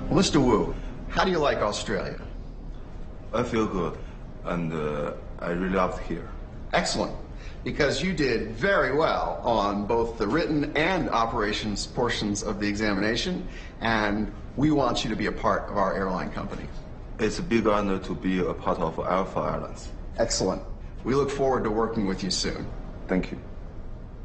Well, Mr. Wu, how do you like Australia? I feel good, and I really love it here. Excellent, because you did very well on both the written and operations portions of the examination, and we want you to be a part of our airline company. It's a big honor to be a part of Alpha Airlines. Excellent. We look forward to working with you soon. Thank you.